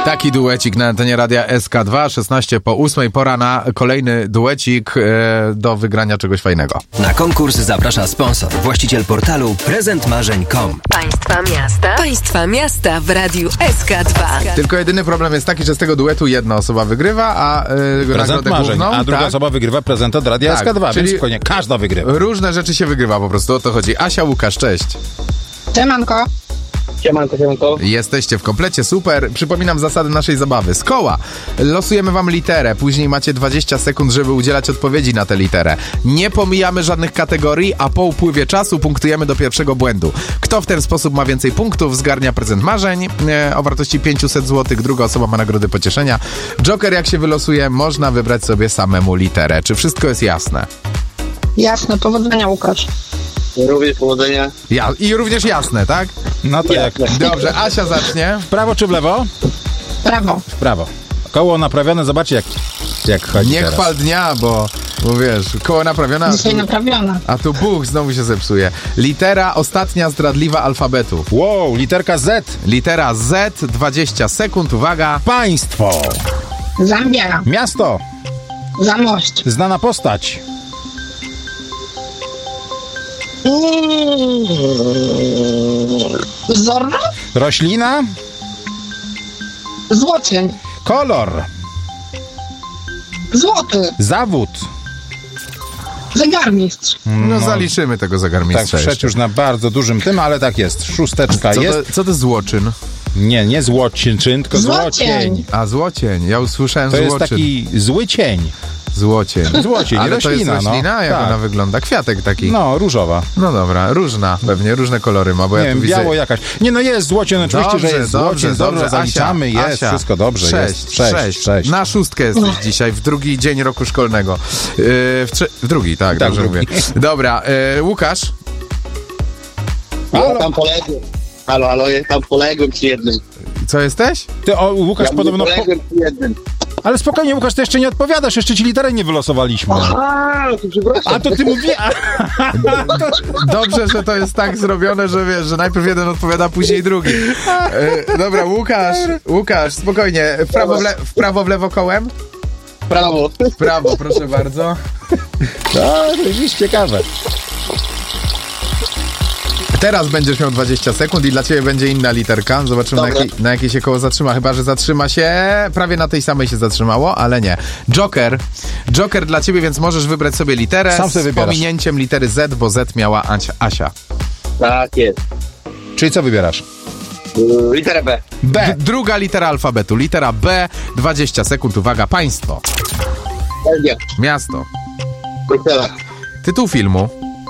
Taki duecik na antenie radia SK2, 16 po 8, pora na kolejny duecik do wygrania czegoś fajnego. Na konkurs zaprasza sponsor, właściciel portalu prezentmarzeń.com. Państwa miasta w radiu SK2. Tylko jedyny problem jest taki, że z tego duetu jedna osoba wygrywa, a nagrodę marzeń, główną, a druga osoba wygrywa prezent od radia SK2, czyli więc konie, każda wygrywa. Różne rzeczy się wygrywa po prostu, o to chodzi. Asia, Łukasz, cześć. Siemanko. Siemanko. Jesteście w komplecie, super. Przypominam zasady naszej zabawy. Z koła losujemy wam literę, później macie 20 sekund, żeby udzielać odpowiedzi na tę literę. Nie pomijamy żadnych kategorii, a po upływie czasu punktujemy do pierwszego błędu. Kto w ten sposób ma więcej punktów, zgarnia prezent marzeń o wartości 500 zł, druga osoba ma nagrody pocieszenia. Joker, jak się wylosuje, można wybrać sobie samemu literę. Czy wszystko jest jasne? Jasne, powodzenia, Łukasz. Również powodzenia. I również jasne, tak? No to jak? Dobrze, Asia zacznie. W prawo czy w lewo? Brawo. W prawo. Koło naprawione, zobaczcie jak chodzi Nie teraz. chwal dnia, bo wiesz, koło naprawione, Dzisiaj naprawiona. a tu Bóg znowu się zepsuje. Litera ostatnia zdradliwa alfabetu. Wow, literka Z. Litera Z, 20 sekund, uwaga. Państwo. Zambia. Miasto. Zamość. Znana postać. Zorro. Roślina. Złocień. Kolor. Złoty. Zawód. Zegarmistrz. No zaliczymy tego Tak, zegarmistrza wszedł jeszcze. już na bardzo dużym tym, ale tak jest. Szósteczka jest. Co to złoczyn? Nie złocień, tylko złocień. A, złocień. Ja usłyszałem To jest złoczyn. taki zły cień. Złocień. Złocień, Ale to jest roślina, roślina? no. Jak Tak. ona wygląda? Kwiatek taki. No, różowa. No dobra, różna. Pewnie różne kolory ma, bo Nie ja tu wiem, widzę... biało jakaś. Nie, no jest złocień, oczywiście, że jest złocień. Dobrze, zaliczamy, Asia, jest, Asia. wszystko dobrze. Sześć. Sześć. Na szóstkę jesteś dzisiaj, w drugi dzień roku szkolnego. W drugi, tak, dobrze drugi. mówię. Dobra, Łukasz? Ja tam poległem. Halo, ja tam poległem przy jednym. Co jesteś? Ty, Łukasz, Ja podobno... poległem przy jednym. Ale spokojnie, Łukasz, ty jeszcze nie odpowiadasz, jeszcze ci literę nie wylosowaliśmy. A, to przepraszam. A to ty mówisz... Dobrze, że to jest tak zrobione, że wiesz, że najpierw jeden odpowiada, później drugi. Dobra, Łukasz, spokojnie. W prawo, w lewo kołem? Brawo. W prawo, proszę bardzo. To jest ciekawe. Teraz będziesz miał 20 sekund i dla ciebie będzie inna literka. Zobaczymy, na jakiej się koło zatrzyma. Chyba że zatrzyma się... Prawie na tej samej się zatrzymało, ale nie. Joker dla ciebie, więc możesz wybrać sobie literę Sam sobie z wybierasz. pominięciem litery Z, bo Z miała Asia. Tak jest. Czyli co wybierasz? Literę B. B. Druga litera alfabetu. Litera B, 20 sekund. Uwaga, państwo. Belgia. Miasto. Bruksela. Tytuł filmu.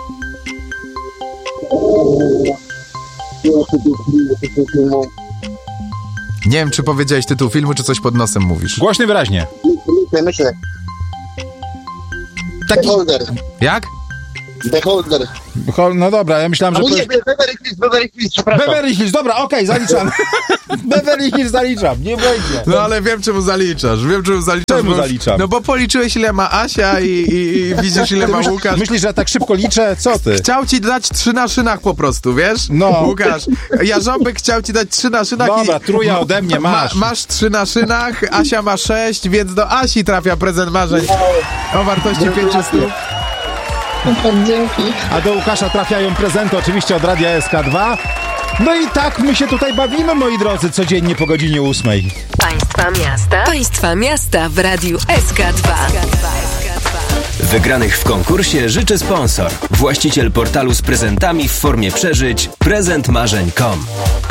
Nie wiem, czy powiedziałeś tytuł filmu, czy coś pod nosem mówisz. Głośny wyraźnie. Myślę. Taki... Beholder. Jak? Beholder. No dobra, ja myślałem, że... Nie, Beverly Hills, przepraszam. Beverly Hills, dobra, okej, zaliczam. Beverly Hills zaliczam, nie będzie. No ale wiem, czemu zaliczasz. Czemu bo, zaliczam? No bo policzyłeś, ile ma Asia i widzisz, ile ma Łukasz. Myślisz, że ja tak szybko liczę? Co ty? Chciał ci dać 3 na szynach po prostu, wiesz? No. Łukasz, Jarząbek chciał ci dać 3 na szynach. Dobra, truja ode mnie masz. Masz 3 na szynach, Asia ma 6, więc do Asi trafia prezent marzeń o wartości 500. Super, dzięki. A do Łukasza trafiają prezenty oczywiście od Radia SK2. No i tak my się tutaj bawimy, moi drodzy, codziennie po godzinie 8. Państwa miasta w radiu SK2. Wygranych w konkursie życzy sponsor, właściciel portalu z prezentami w formie przeżyć prezentmarzeń.com.